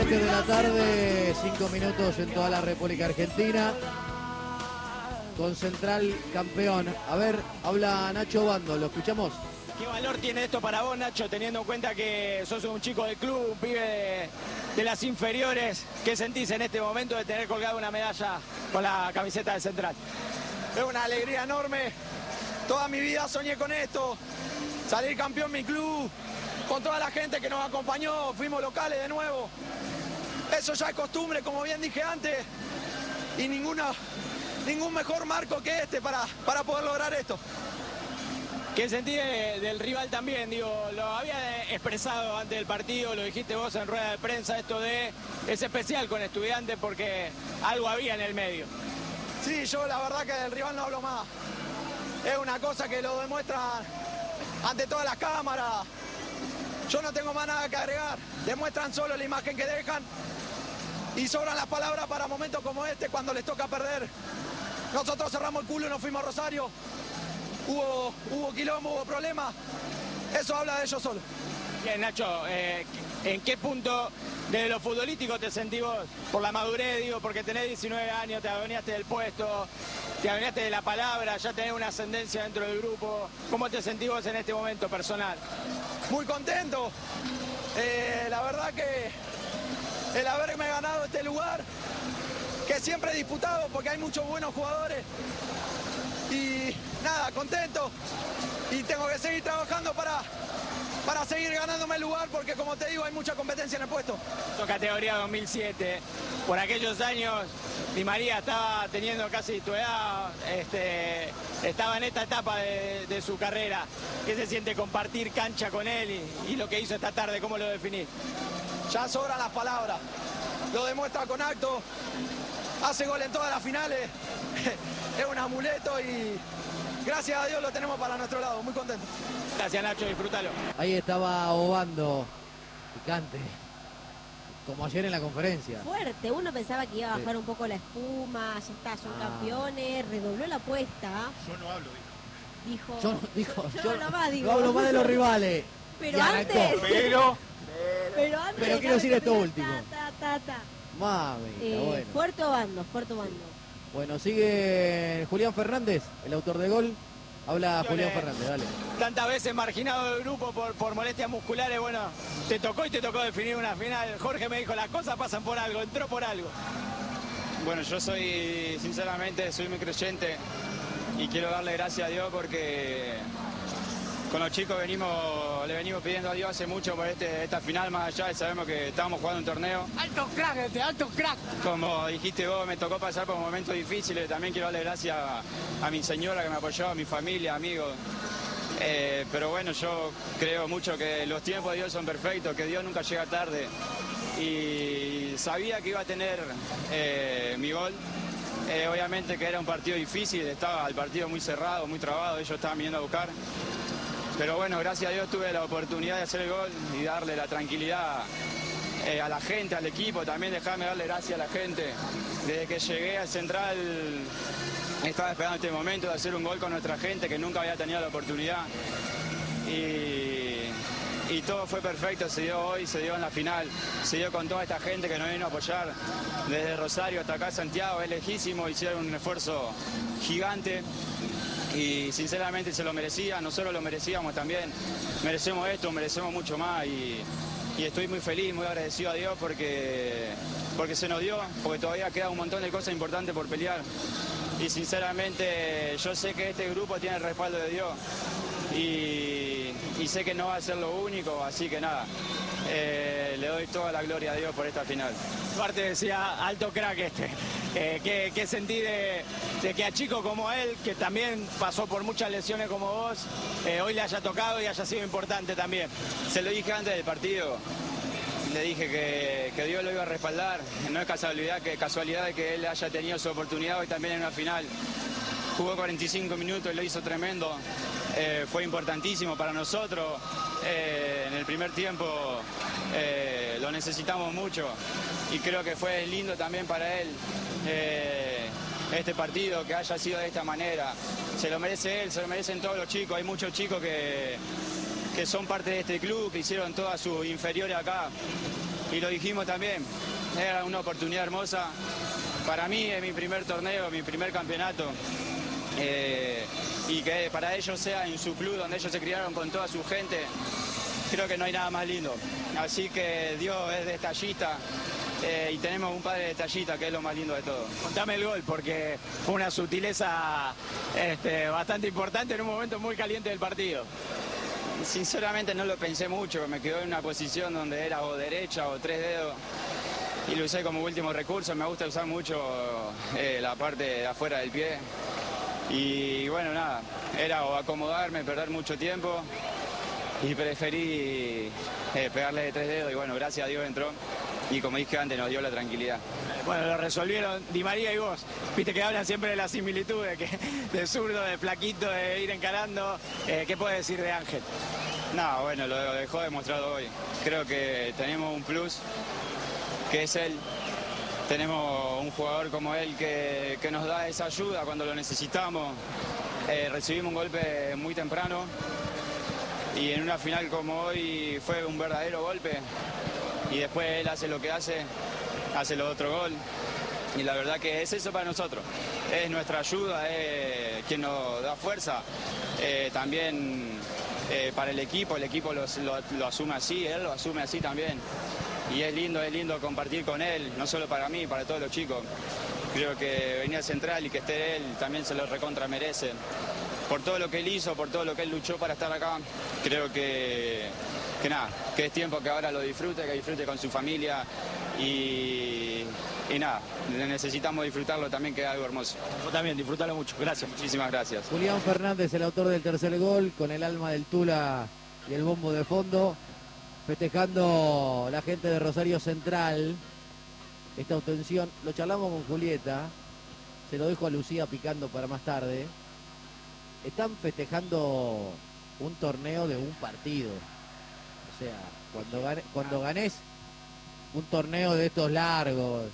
7 de la tarde, 5 minutos en toda la República Argentina. Con Central campeón. A ver, habla Nacho Bando, ¿lo escuchamos? ¿Qué valor tiene esto para vos, Nacho, teniendo en cuenta que sos un chico del club, un pibe de las inferiores? ¿Qué sentís en este momento de tener colgada una medalla con la camiseta de Central? Es una alegría enorme. Toda mi vida soñé con esto. Salir campeón en mi club, con toda la gente que nos acompañó, fuimos locales de nuevo. Eso ya es costumbre, como bien dije antes, y ningún mejor marco que este para poder lograr esto. ¿Qué sentís del rival también? Digo, lo había expresado antes del partido, lo dijiste vos en rueda de prensa, esto de es especial con Estudiantes porque algo había en el medio. Sí, yo la verdad que del rival no hablo más. Es una cosa que lo demuestran ante todas las cámaras. Yo no tengo más nada que agregar. Demuestran solo la imagen que dejan y sobran las palabras para momentos como este cuando les toca perder. Nosotros cerramos el culo y nos fuimos a Rosario. Hubo quilombo, hubo problemas. Eso habla de ellos solo. Bien, Nacho, ¿en qué punto de lo futbolístico te sentís vos? Por la madurez, digo, porque tenés 19 años, te adueñaste del puesto, te adueñaste de la palabra, ya tenés una ascendencia dentro del grupo. ¿Cómo te sentís vos en este momento personal? Muy contento. La verdad que el haberme ganado este lugar, que siempre he disputado porque hay muchos buenos jugadores. Y nada, contento. Y tengo que seguir trabajando para seguir ganándome el lugar porque, como te digo, hay mucha competencia en el puesto. Categoría 2007. Por aquellos años, Di María estaba teniendo casi tu edad, estaba en esta etapa de su carrera. ¿Qué se siente compartir cancha con él y lo que hizo esta tarde? ¿Cómo lo definís? Ya sobran las palabras. Lo demuestra con acto. Hace gol en todas las finales. Es un amuleto y gracias a Dios lo tenemos para nuestro lado. Muy contento. Gracias, Nacho, disfrútalo. Ahí estaba Obando, picante, como ayer en la conferencia. Fuerte, uno pensaba que iba a bajar un poco la espuma, ya está, son campeones, redobló la apuesta. Yo no hablo, dijo. Yo no hablo más de los rivales. Pero antes. Pero antes. Pero quiero decir esto último. Mami, bueno. Fuerte Obando. Bueno, sigue Julián Fernández, el autor de gol. Habla Julián Fernández, dale. Tantas veces marginado del grupo por molestias musculares, bueno, te tocó definir una final. Jorge me dijo, las cosas pasan por algo, entró por algo. Bueno, yo sinceramente, soy muy creyente y quiero darle gracias a Dios porque con los chicos le venimos pidiendo a Dios hace mucho por esta final, más allá de sabemos que estábamos jugando un torneo. ¡Alto crack, alto crack! Como dijiste vos, me tocó pasar por momentos difíciles, también quiero darle gracias a mi señora que me apoyó, a mi familia, amigos. Pero bueno, yo creo mucho que los tiempos de Dios son perfectos, que Dios nunca llega tarde. Y sabía que iba a tener mi gol. Obviamente que era un partido difícil, estaba el partido muy cerrado, muy trabado, ellos estaban viniendo a buscar. Pero bueno, gracias a Dios tuve la oportunidad de hacer el gol y darle la tranquilidad a la gente, al equipo, también dejarme darle gracias a la gente. Desde que llegué al Central estaba esperando este momento de hacer un gol con nuestra gente que nunca había tenido la oportunidad. Y todo fue perfecto, se dio hoy, se dio en la final, se dio con toda esta gente que nos vino a apoyar desde Rosario hasta acá Santiago, es lejísimo, hicieron un esfuerzo gigante. Y sinceramente se lo merecía, nosotros lo merecíamos también, merecemos esto, merecemos mucho más y estoy muy feliz, muy agradecido a Dios porque se nos dio, porque todavía queda un montón de cosas importantes por pelear y sinceramente yo sé que este grupo tiene el respaldo de Dios y sé que no va a ser lo único, así que nada, le doy toda la gloria a Dios por esta final. Aparte decía, alto crack ¿qué sentí de que a chicos como él, que también pasó por muchas lesiones como vos, hoy le haya tocado y haya sido importante también? Se lo dije antes del partido, le dije que Dios lo iba a respaldar, no es casualidad de que él haya tenido su oportunidad hoy también en una final. Jugó 45 minutos y lo hizo tremendo, fue importantísimo para nosotros, en el primer tiempo lo necesitamos mucho y creo que fue lindo también para él este partido, que haya sido de esta manera. Se lo merece él, se lo merecen todos los chicos, hay muchos chicos que son parte de este club, que hicieron todas sus inferiores acá y lo dijimos también, era una oportunidad hermosa. Para mí es mi primer torneo, mi primer campeonato. Y que para ellos sea en su club donde ellos se criaron con toda su gente, creo que no hay nada más lindo. Así que Dios es detallista y tenemos un padre detallista, que es lo más lindo de todo. Contame el gol, porque fue una sutileza bastante importante en un momento muy caliente del partido. Sinceramente no lo pensé mucho, me quedó en una posición donde era o derecha o 3 dedos y lo usé como último recurso. Me gusta usar mucho la parte de afuera del pie. Y bueno, nada, era o acomodarme, perder mucho tiempo y preferí pegarle de 3 dedos y bueno, gracias a Dios entró y como dije antes nos dio la tranquilidad. Bueno, lo resolvieron Di María y vos. Viste que hablan siempre de las similitudes, de zurdo, de flaquito, de ir encarando. ¿Qué puedes decir de Ángel? No, bueno, lo dejó demostrado hoy. Creo que tenemos un plus, que es él. Tenemos un jugador como él que nos da esa ayuda cuando lo necesitamos. Recibimos un golpe muy temprano y en una final como hoy fue un verdadero golpe y después él hace lo que hace el otro gol y la verdad que es eso para nosotros. Es nuestra ayuda, es quien nos da fuerza. También para el equipo lo asume así, él lo asume así también. Y es lindo compartir con él, no solo para mí, para todos los chicos. Creo que venir al Central y que esté él también se lo recontra merece. Por todo lo que él hizo, por todo lo que él luchó para estar acá, creo que nada, que es tiempo que ahora lo disfrute, que disfrute con su familia y nada, necesitamos disfrutarlo también, que es algo hermoso. Vos también, disfrútalo mucho, gracias. Muchísimas gracias. Julián Fernández, el autor del tercer gol, con el alma del Tula y el bombo de fondo. Festejando la gente de Rosario Central esta obtención. Lo charlamos con Julieta, se lo dejo a Lucía picando para más tarde. Están festejando un torneo de un partido. O sea, cuando ganés un torneo de estos largos.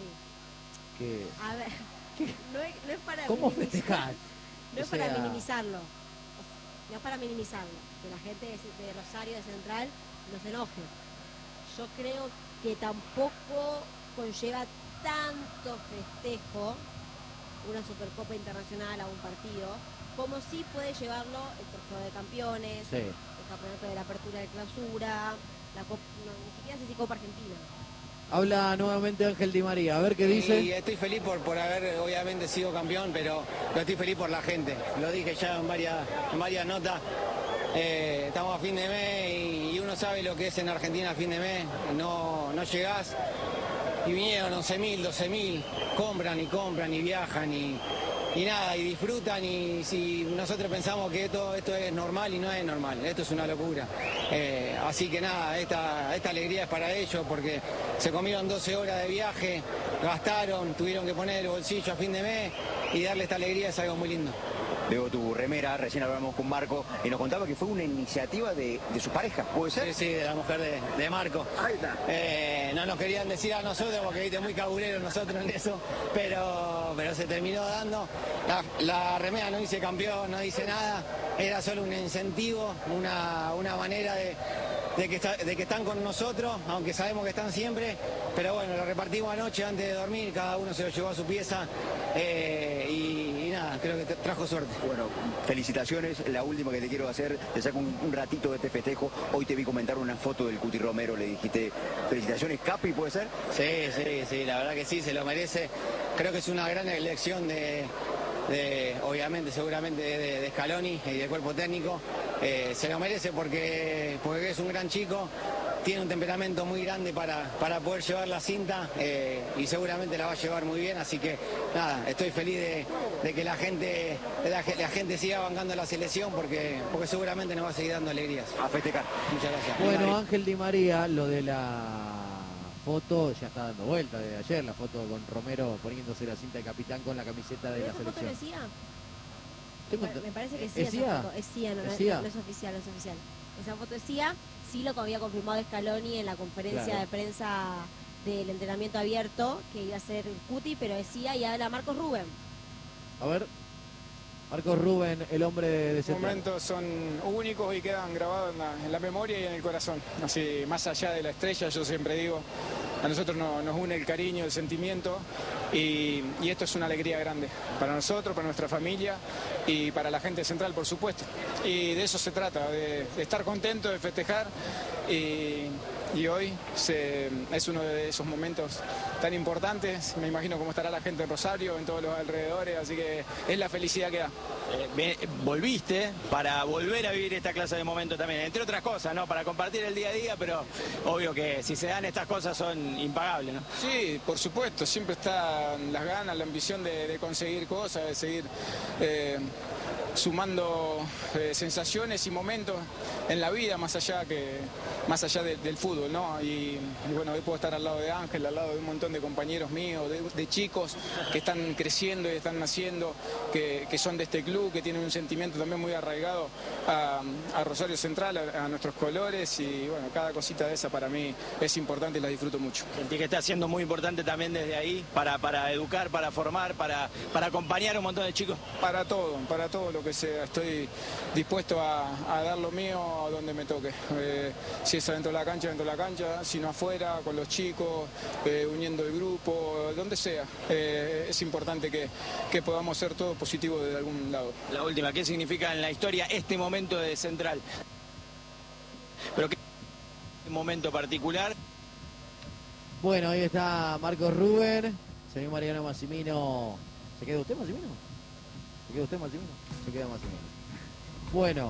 Sí. Que, A ver, no es para ¿cómo minimizar- festejar? No es O sea, para minimizarlo. No es para minimizarlo. Que la gente de Rosario de Central no se enoje. Yo creo que tampoco conlleva tanto festejo una Supercopa Internacional a un partido, como sí puede llevarlo el Trofeo de Campeones, sí. el Campeonato de la Apertura de Clausura, la Copa, no, ni siquiera sé si Copa Argentina. Habla nuevamente Ángel Di María, a ver qué dice. Y estoy feliz por haber obviamente sido campeón, pero estoy feliz por la gente. Lo dije ya en varias notas. Estamos a fin de mes y uno sabe lo que es en Argentina a fin de mes. No llegás y vinieron 11.000, 12.000, compran y viajan y nada, y disfrutan. Y si nosotros pensamos que esto es normal y no es normal, esto es una locura. Así que nada, esta alegría es para ellos porque se comieron 12 horas de viaje, gastaron, tuvieron que poner el bolsillo a fin de mes y darle esta alegría es algo muy lindo. Veo tu remera, recién hablamos con Marco y nos contaba que fue una iniciativa de su pareja, ¿puede ser? Sí, de la mujer de Marco. Ahí está. No nos querían decir a nosotros porque viste muy cabuleros nosotros en eso, pero se terminó dando. La remera no dice campeón, no dice nada, era solo un incentivo, una manera de que están con nosotros, aunque sabemos que están siempre, pero bueno, lo repartimos anoche antes de dormir, cada uno se lo llevó a su pieza y nada, creo que trajo suerte. Bueno, felicitaciones, la última que te quiero hacer, te saco un ratito de este festejo, hoy te vi comentar una foto del Cuti Romero, le dijiste felicitaciones, Capi, ¿puede ser? Sí, la verdad que sí, se lo merece, creo que es una gran elección obviamente, seguramente de Scaloni y del cuerpo técnico, se lo merece porque es un gran chico, tiene un temperamento muy grande para poder llevar la cinta y seguramente la va a llevar muy bien, así que nada, estoy feliz de que la gente siga bancando la selección porque seguramente nos va a seguir dando alegrías. A festejar. Muchas gracias. Bueno, Ángel Di María, lo de la foto ya está dando vuelta desde ayer, la foto con Romero poniéndose la cinta de capitán con la camiseta de ¿Pero la esa foto selección. lo decía? Tengo Me parece que sí, ¿Es esa CIA? foto. Es CIA, no ¿Es CIA? es oficial, no es oficial. Esa foto es CIA, sí lo que había confirmado Scaloni en la conferencia Claro. de prensa del entrenamiento abierto, que iba a ser Cuti, pero es CIA y habla Marcos Rubén. A ver, Marcos Rubén, el hombre de Los Central. momentos son únicos y quedan grabados en la memoria y en el corazón. Así, más allá de la estrella, yo siempre digo, a nosotros nos une el cariño, el sentimiento y esto es una alegría grande para nosotros, para nuestra familia y para la gente de Central, por supuesto. Y de eso se trata, de estar contento, de festejar y hoy es uno de esos momentos tan importantes. Me imagino cómo estará la gente de Rosario, en todos los alrededores, así que es la felicidad que da. Volviste para volver a vivir esta clase de momentos también, entre otras cosas, ¿no? Para compartir el día a día, pero obvio que si se dan estas cosas son impagables, ¿no? Sí, por supuesto, siempre están las ganas, la ambición de conseguir cosas, de seguir sumando sensaciones y momentos en la vida más allá del fútbol, ¿no? Y bueno, hoy puedo estar al lado de Ángel, al lado de un montón de compañeros míos, de chicos que están creciendo y están naciendo, que son de este club, que tienen un sentimiento también muy arraigado a Rosario Central, a nuestros colores y bueno, cada cosita de esa para mí es importante y la disfruto mucho. Sentí que está siendo muy importante también desde ahí para educar, para formar, para acompañar a un montón de chicos. Para todo lo que sea, estoy dispuesto a dar lo mío a donde me toque. Si es adentro de la cancha, si no afuera, con los chicos, uniendo el grupo, donde sea. Es importante que podamos ser todos positivos desde algún lado. La última, ¿qué significa en la historia este momento de Central? Pero ¿qué momento particular? Bueno, ahí está Marcos Rubén, señor Mariano Massimino. ¿Se queda usted, Massimino? ¿Se queda usted, Massimino? Se queda Massimino. Bueno,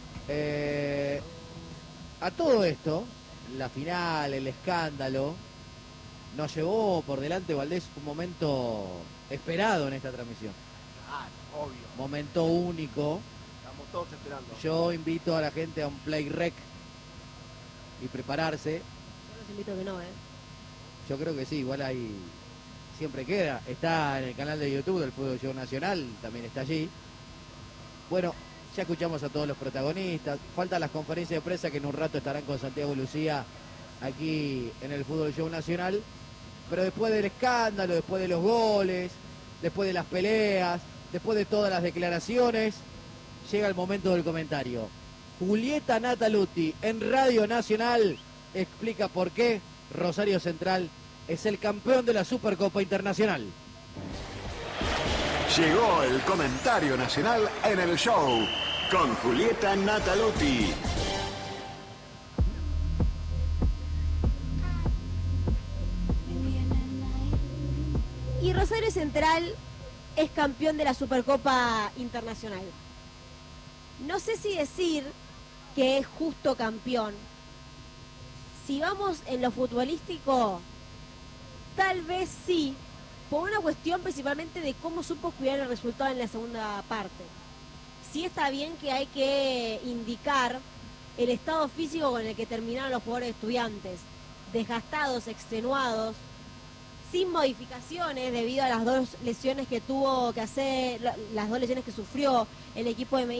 a todo esto, la final, el escándalo, nos llevó por delante, Valdés, un momento esperado en esta transmisión. Claro, obvio. Momento único. Estamos todos esperando. Yo invito a la gente a un play rec y prepararse. Yo los invito a que no, Yo creo que sí, igual ahí siempre queda. Está en el canal de YouTube del Fútbol Show Nacional, también está allí. Bueno, ya escuchamos a todos los protagonistas. Faltan las conferencias de prensa que en un rato estarán con Santiago Lucía aquí en el Fútbol Show Nacional. Pero después del escándalo, después de los goles, después de las peleas, después de todas las declaraciones, llega el momento del comentario. Julieta Nataluti en Radio Nacional explica por qué Rosario Central es el campeón de la Supercopa Internacional. Llegó el comentario nacional en el show con Julieta Nataluti. Y Rosario Central es campeón de la Supercopa Internacional. No sé si decir que es justo campeón. Si vamos en lo futbolístico, tal vez sí, por una cuestión principalmente de cómo supo cuidar el resultado en la segunda parte. Sí está bien que hay que indicar el estado físico con el que terminaron los jugadores Estudiantes, desgastados, extenuados, sin modificaciones debido a las dos lesiones que tuvo que hacer, las dos lesiones que sufrió el equipo de Medellín.